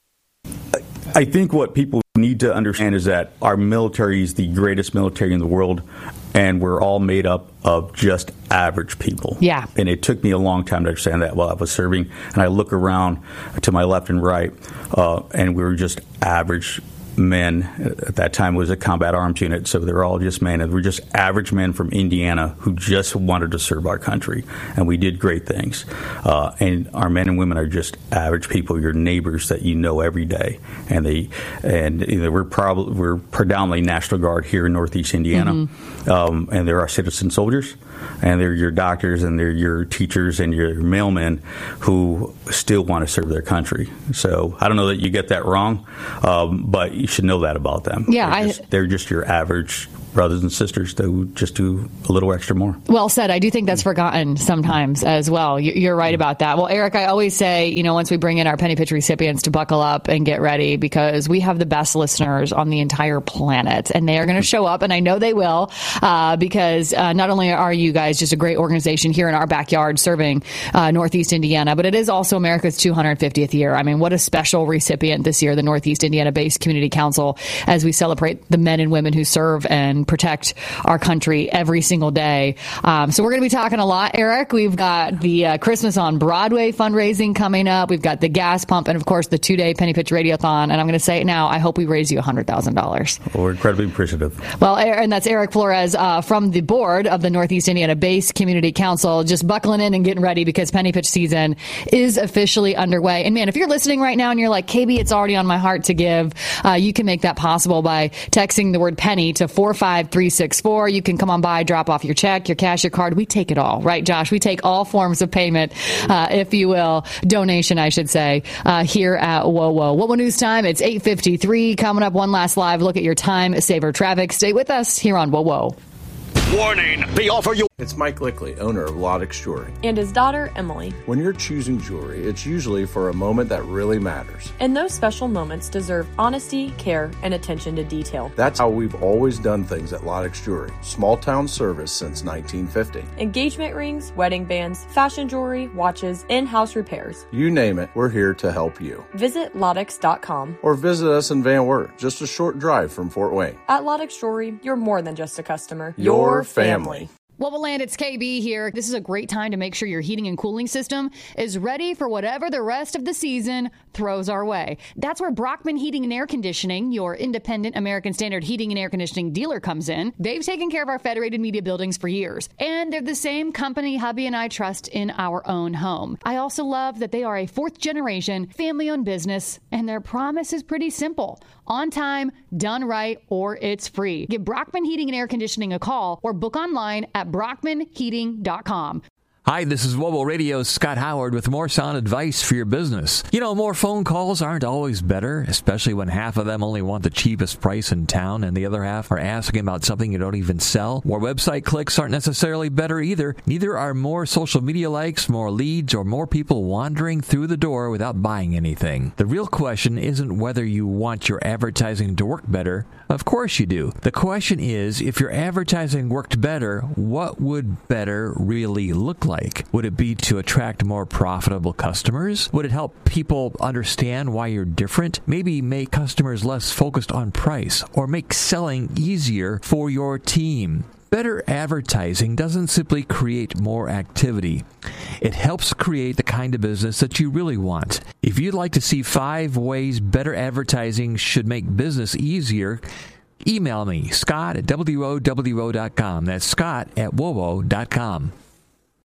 I think what people need to understand is that our military is the greatest military in the world, and we're all made up of just average people. Yeah. And it took me a long time to understand that while I was serving. And I look around to my left and right, uh, and we were just average men. At that time, it was a combat arms unit, so they were all just men. And we're just average men from Indiana who just wanted to serve our country, and we did great things. Uh, and our men and women are just average people, your neighbors that you know every day. And they, and you know, we're probably we're predominantly National Guard here in Northeast Indiana, mm-hmm. um, and they're our citizen soldiers, and they're your doctors, and they're your teachers, and your mailmen who still want to serve their country. So I don't know that you get that wrong, um, but you should know that about them. Yeah, they're I, just, they're just your average brothers and sisters that just do a little extra more. Well said. I do think that's forgotten sometimes as well. You're right about that. Well, Eric, I always say, you know, once we bring in our Penny Pitch recipients to buckle up and get ready, because we have the best listeners on the entire planet, and they are going to show up, and I know they will, uh, because uh, not only are you guys just a great organization here in our backyard serving uh, Northeast Indiana, but it is also America's two hundred fiftieth year. I mean, what a special recipient this year, the Northeast Indiana-based Community Council, as we celebrate the men and women who serve and protect our country every single day. Um, so we're going to be talking a lot, Eric. We've got the uh, Christmas on Broadway fundraising coming up. We've got the gas pump and, of course, the two-day Penny Pitch Radiothon. And I'm going to say it now, I hope we raise you one hundred thousand dollars. Well, we're incredibly appreciative. Well, and that's Eric Flores uh, from the board of the Northeast Indiana-based Community Council, just buckling in and getting ready because Penny Pitch season is officially underway. And, man, if you're listening right now and you're like, K B, it's already on my heart to give, uh, you can make that possible by texting the word penny to four five three six four. You can come on by, drop off your check, your cash, your card. We take it all, right, Josh? We take all forms of payment, uh, if you will, donation, I should say, uh, here at Whoa Whoa. Whoa Whoa News Time. It's eight fifty-three. Coming up, one last live look at your time saver traffic. Stay with us here on Whoa Whoa. Warning, the offer you... It's Mike Lickley, owner of Lodex Jewelry. And his daughter, Emily. When you're choosing jewelry, it's usually for a moment that really matters. And those special moments deserve honesty, care, and attention to detail. That's how we've always done things at Lodex Jewelry. Small town service since nineteen fifty. Engagement rings, wedding bands, fashion jewelry, watches, in-house repairs. You name it, we're here to help you. Visit Lodex dot com. Or visit us in Van Wert, just a short drive from Fort Wayne. At Lodex Jewelry, you're more than just a customer. Your family. Wobble Land, it's K B here. This is a great time to make sure your heating and cooling system is ready for whatever the rest of the season throws our way. That's where Brockman Heating and Air Conditioning, your independent American Standard heating and air conditioning dealer, comes in. They've taken care of our Federated Media buildings for years, and they're the same company hubby and I trust in our own home. I also love that they are a fourth generation family-owned business, and their promise is pretty simple. On time, done right, or it's free. Give Brockman Heating and Air Conditioning a call or book online at brockman heating dot com. Hi, this is Wobble Radio's Scott Howard with more sound advice for your business. You know, more phone calls aren't always better, especially when half of them only want the cheapest price in town and the other half are asking about something you don't even sell. More website clicks aren't necessarily better either. Neither are more social media likes, more leads, or more people wandering through the door without buying anything. The real question isn't whether you want your advertising to work better. Of course you do. The question is, if your advertising worked better, what would better really look like? Would it be to attract more profitable customers? Would it help people understand why you're different? Maybe make customers less focused on price, or make selling easier for your team. Better advertising doesn't simply create more activity. It helps create the kind of business that you really want. If you'd like to see five ways better advertising should make business easier, email me, Scott at W O W O dot com. That's Scott at W O W O dot com.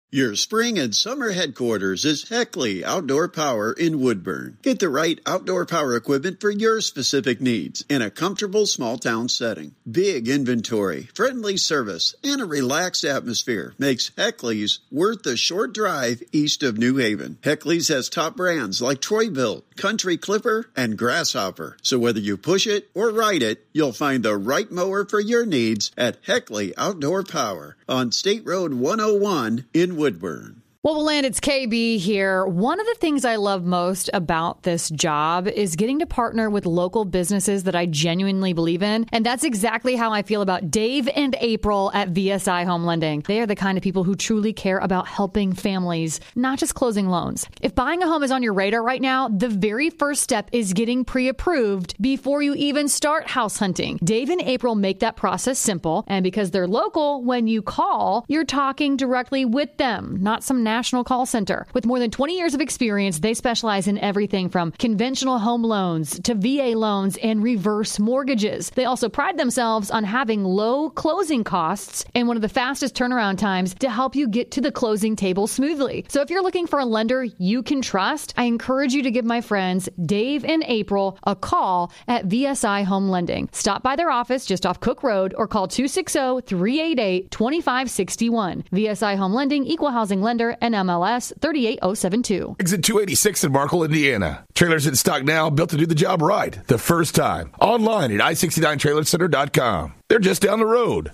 Your spring and summer headquarters is Heckley Outdoor Power in Woodburn. Get the right outdoor power equipment for your specific needs in a comfortable small town setting. Big inventory, friendly service, and a relaxed atmosphere makes Heckley's worth the short drive east of New Haven. Heckley's has top brands like Troy-Bilt, Country Clipper, and Grasshopper. So whether you push it or ride it, you'll find the right mower for your needs at Heckley Outdoor Power on State Road one oh one in Woodburn. Well, we'll land. It's K B here. One of the things I love most about this job is getting to partner with local businesses that I genuinely believe in. And that's exactly how I feel about Dave and April at V S I Home Lending. They are the kind of people who truly care about helping families, not just closing loans. If buying a home is on your radar right now, the very first step is getting pre-approved before you even start house hunting. Dave and April make that process simple. And because they're local, when you call, you're talking directly with them, not some national call center. With more than twenty years of experience, they specialize in everything from conventional home loans to V A loans and reverse mortgages. They also pride themselves on having low closing costs and one of the fastest turnaround times to help you get to the closing table smoothly. So if you're looking for a lender you can trust, I encourage you to give my friends Dave and April a call at V S I Home Lending. Stop by their office just off Cook Road or call two six zero, three eight eight, two five six one. V S I Home Lending, Equal Housing Lender, and M L S three eight zero seven two. Exit two eighty-six in Markle, Indiana. Trailers in stock now, built to do the job right the first time. Online at i sixty-nine trailer center dot com. They're just down the road.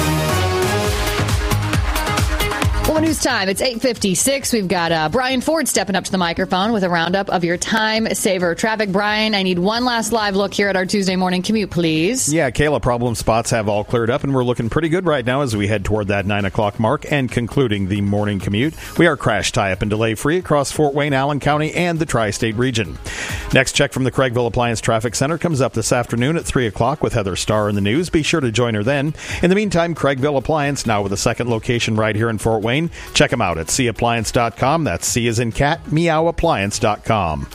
Well, news time. It's eight fifty-six. We've got uh, Brian Ford stepping up to the microphone with a roundup of your time saver traffic. Brian, I need one last live look here at our Tuesday morning commute, please. Yeah, Kayla, problem spots have all cleared up, and we're looking pretty good right now as we head toward that nine o'clock mark and concluding the morning commute. We are crash, tie-up, and delay-free across Fort Wayne, Allen County, and the tri-state region. Next check from the Craigville Appliance Traffic Center comes up this afternoon at three o'clock with Heather Starr in the news. Be sure to join her then. In the meantime, Craigville Appliance, now with a second location right here in Fort Wayne. Check them out at c appliance dot com. That's C as in cat, meow appliance dot com.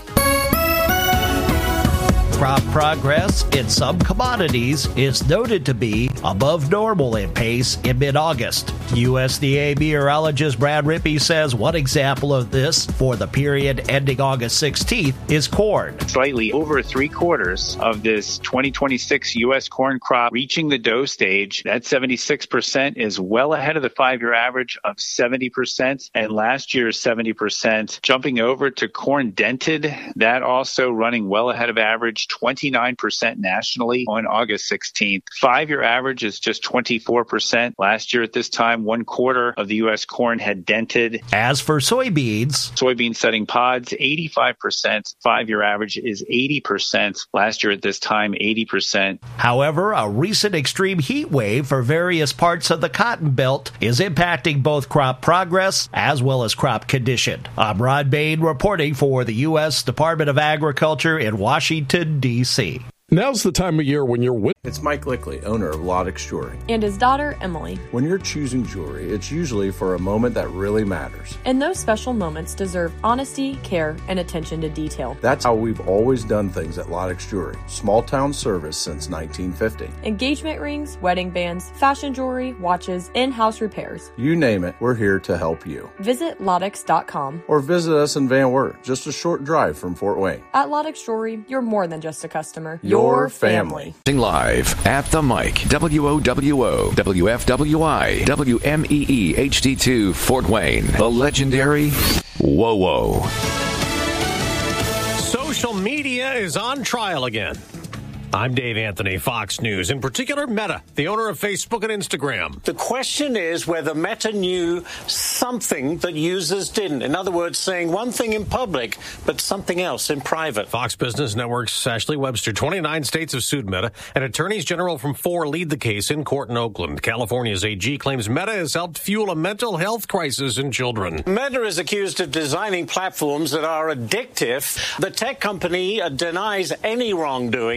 Crop progress in some commodities is noted to be above normal in pace in mid-August. U S D A meteorologist Brad Rippey says one example of this for the period ending August sixteenth is corn. Slightly over three quarters of this twenty twenty-six U S corn crop reaching the dough stage. That seventy-six percent is well ahead of the five-year average of seventy percent, and last year's seventy percent. Jumping over to corn dented, that also running well ahead of average, twenty-nine percent nationally on August sixteenth. Five-year average is just twenty-four percent. Last year at this time, one quarter of the U S corn had dented. As for soybeans, soybean setting pods, eighty-five percent. Five-year average is eighty percent. Last year at this time, eighty percent. However, a recent extreme heat wave for various parts of the cotton belt is impacting both crop progress as well as crop condition. I'm Rod Bain reporting for the U S Department of Agriculture in Washington, D C Now's the time of year when you're with. It's Mike Lickley, owner of Lodex Jewelry. And his daughter, Emily. When you're choosing jewelry, it's usually for a moment that really matters. And those special moments deserve honesty, care, and attention to detail. That's how we've always done things at Lodex Jewelry. Small town service since nineteen fifty. Engagement rings, wedding bands, fashion jewelry, watches, in-house repairs. You name it, we're here to help you. Visit Lodex dot com. Or visit us in Van Wert, just a short drive from Fort Wayne. At Lodex Jewelry, you're more than just a customer. Your Your family. Live at the mic, W O W O, W F W I, W M E E H D two, Fort Wayne, the legendary Whoa Whoa. Social media is on trial again. I'm Dave Anthony, Fox News. In particular, Meta, the owner of Facebook and Instagram. The question is whether Meta knew something that users didn't. In other words, saying one thing in public, but something else in private. Fox Business Network's Ashley Webster. twenty-nine states have sued Meta, and attorneys general from four lead the case in court in Oakland. California's A G claims Meta has helped fuel a mental health crisis in children. Meta is accused of designing platforms that are addictive. The tech company denies any wrongdoing. He also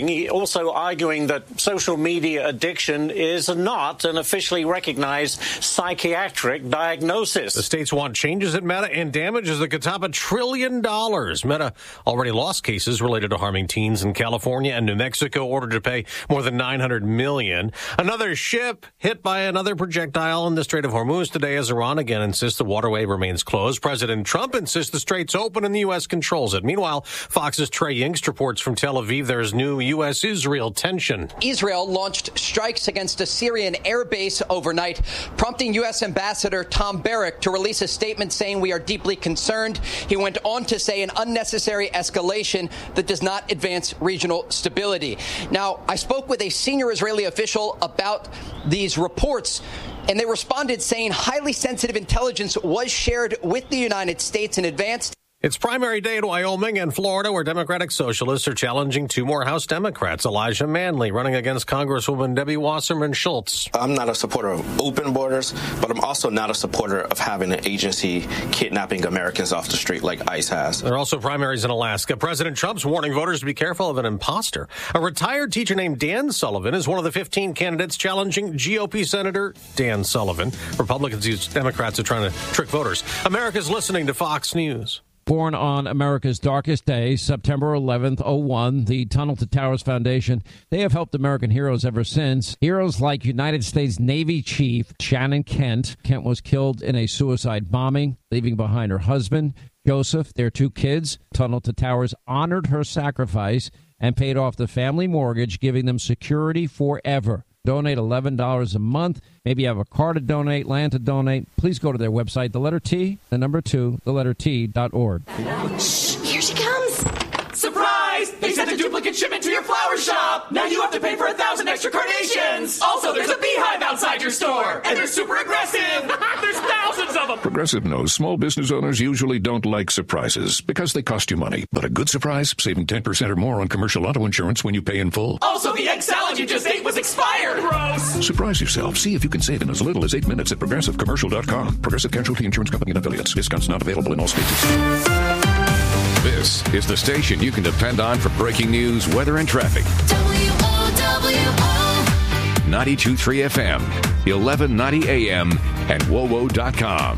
also arguing that social media addiction is not an officially recognized psychiatric diagnosis. The states want changes at Meta and damages that could top a trillion dollars. Meta already lost cases related to harming teens in California, and New Mexico ordered to pay more than nine hundred million dollars. Another ship hit by another projectile in the Strait of Hormuz today as Iran again insists the waterway remains closed. President Trump insists the strait's open and the U S controls it. Meanwhile, Fox's Trey Yingst reports from Tel Aviv there's new U S Israel tension. Israel launched strikes against a Syrian air base overnight, prompting U S Ambassador Tom Barrack to release a statement saying we are deeply concerned. He went on to say an unnecessary escalation that does not advance regional stability. Now, I spoke with a senior Israeli official about these reports, and they responded saying highly sensitive intelligence was shared with the United States in advance. It's primary day in Wyoming and Florida, where Democratic Socialists are challenging two more House Democrats. Elijah Manley running against Congresswoman Debbie Wasserman Schultz. I'm not a supporter of open borders, but I'm also not a supporter of having an agency kidnapping Americans off the street like ICE has. There are also primaries in Alaska. President Trump's warning voters to be careful of an imposter. A retired teacher named Dan Sullivan is one of the fifteen candidates challenging G O P Senator Dan Sullivan. Republicans use Democrats are trying to trick voters. America's listening to Fox News. Born on America's darkest day, September eleventh, oh one, the Tunnel to Towers Foundation, they have helped American heroes ever since. Heroes like United States Navy Chief Shannon Kent. Kent was killed in a suicide bombing, leaving behind her husband, Joseph, their two kids. Tunnel to Towers honored her sacrifice and paid off the family mortgage, giving them security forever. Donate eleven dollars a month. Maybe you have a car to donate, land to donate. Please go to their website, the letter T, the number two, the letter T dot org. Shh, here she comes. Surprise! They sent a duplicate shipment to your flower shop. Now you have to pay for a thousand extra carnations. Also, there's a beehive outside your store, and they're super aggressive. There's thousands of them. Progressive knows small business owners usually don't like surprises because they cost you money. But a good surprise, saving ten percent or more on commercial auto insurance when you pay in full. Also, the egg salad you just ate was expired. Gross. Surprise yourself. See if you can save in as little as eight minutes at progressive commercial dot com. Progressive Casualty Insurance Company and affiliates. Discounts not available in all states. This is the station you can depend on for breaking news, weather, and traffic. W O W O ninety-two point three F M, eleven ninety A M, and W O W O dot com.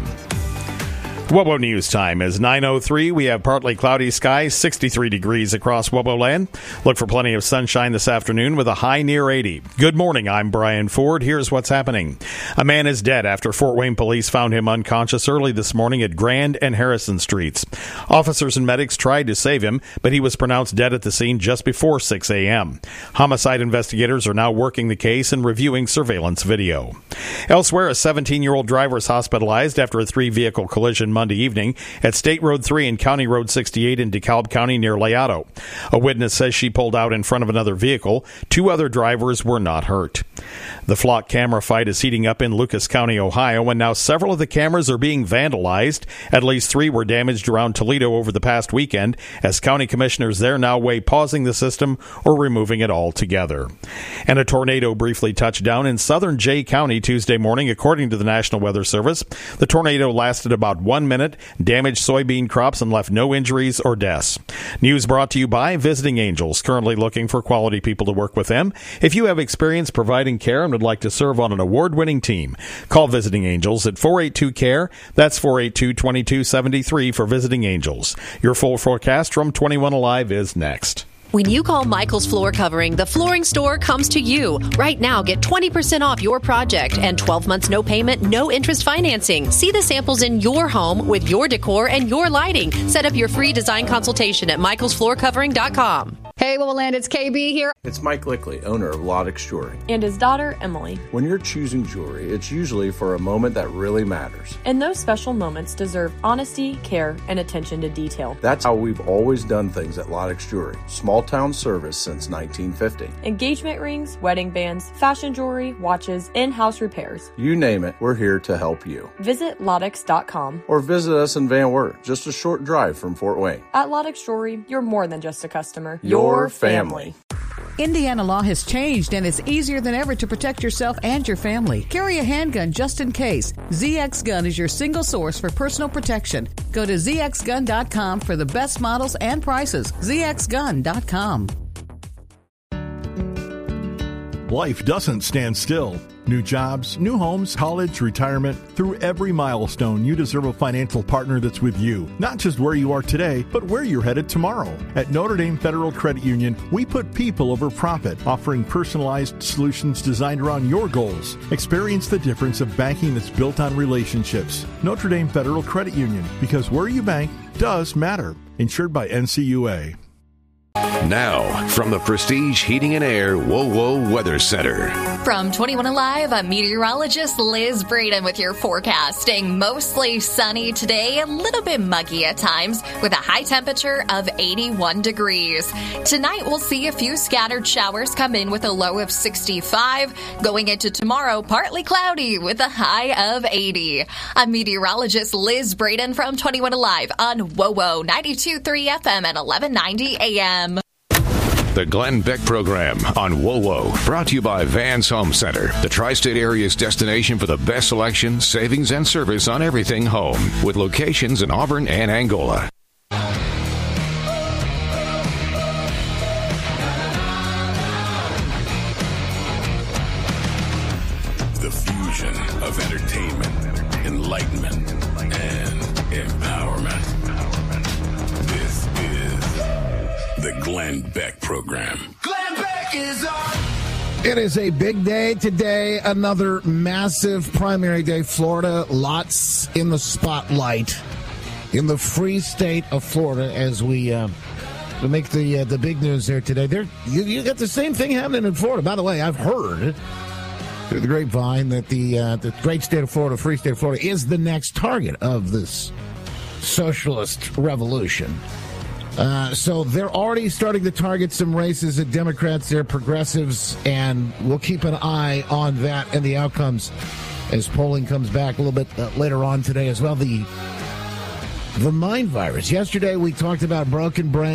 W O W O News time is nine oh three. We have partly cloudy skies, sixty-three degrees across W O W O land. Look for plenty of sunshine this afternoon with a high near eighty. Good morning, I'm Brian Ford. Here's what's happening. A man is dead after Fort Wayne police found him unconscious early this morning at Grand and Harrison Streets. Officers and medics tried to save him, but he was pronounced dead at the scene just before six a.m. Homicide investigators are now working the case and reviewing surveillance video. Elsewhere, a seventeen-year-old driver is hospitalized after a three-vehicle collision Monday evening at State Road three and County Road sixty-eight in DeKalb County near Layotto. A witness says she pulled out in front of another vehicle. Two other drivers were not hurt. The flock camera fight is heating up in Lucas County, Ohio, and now several of the cameras are being vandalized. At least three were damaged around Toledo over the past weekend, as county commissioners there now weigh pausing the system or removing it altogether. And a tornado briefly touched down in southern Jay County Tuesday morning, according to the National Weather Service. The tornado lasted about one minute, damaged soybean crops, and left no injuries or deaths. News brought to you by Visiting Angels, currently looking for quality people to work with them. If you have experience providing care and would like to serve on an award-winning team, call Visiting Angels at four eight two C A R E. That's four eight two, two two seven three for Visiting Angels. Your full forecast from twenty-one Alive is next. When you call Michael's Floor Covering, the flooring store comes to you. Right now, get twenty percent off your project and twelve months no payment, no interest financing. See the samples in your home with your decor and your lighting. Set up your free design consultation at michaels floor covering dot com. Hey, W O W O Land, it's K B here. It's Mike Lickley, owner of Lodex Jewelry. And his daughter, Emily. When you're choosing jewelry, it's usually for a moment that really matters. And those special moments deserve honesty, care, and attention to detail. That's how we've always done things at Lodex Jewelry. Small town service since nineteen fifty. Engagement rings, wedding bands, fashion jewelry, watches, in-house repairs. You name it, we're here to help you. Visit Lodex dot com. Or visit us in Van Wert, just a short drive from Fort Wayne. At Lodex Jewelry, you're more than just a customer. Your Your family. Indiana law has changed, and it's easier than ever to protect yourself and your family. Carry a handgun just in case. Z X Gun is your single source for personal protection. Go to z x gun dot com for the best models and prices. z x gun dot com. Life doesn't stand still. New jobs, new homes, college, retirement. Through every milestone, you deserve a financial partner that's with you. Not just where you are today, but where you're headed tomorrow. At Notre Dame Federal Credit Union, we put people over profit, offering personalized solutions designed around your goals. Experience the difference of banking that's built on relationships. Notre Dame Federal Credit Union, because where you bank does matter. Insured by N C U A. Now, from the Prestige Heating and Air WoWo Weather Center. From twenty-one Alive, I'm meteorologist Liz Braden with your forecast. Staying mostly sunny today, a little bit muggy at times, with a high temperature of eighty-one degrees. Tonight, we'll see a few scattered showers come in with a low of sixty-five. Going into tomorrow, partly cloudy with a high of eighty. I'm meteorologist Liz Braden from twenty-one Alive on WoWo ninety-two point three F M at eleven ninety A M. The Glenn Beck Program on WoWo, brought to you by Vans Home Center, the tri-state area's destination for the best selection, savings, and service on everything home, with locations in Auburn and Angola. The fusion of entertainment, enlightenment, and empowerment. This is the Glenn Beck Program. Glenn Beck is on. It is a big day today, another massive primary day. Florida, lots in the spotlight in the free state of Florida as we uh, make the uh, the big news there today. There, you, you got the same thing happening in Florida. By the way, I've heard through the grapevine that the uh, the great state of Florida, free state of Florida, is the next target of this socialist revolution. Uh, so they're already starting to target some races at Democrats, they're progressives, and we'll keep an eye on that and the outcomes as polling comes back a little bit uh, later on today as well. The, the mind virus. Yesterday we talked about broken brain.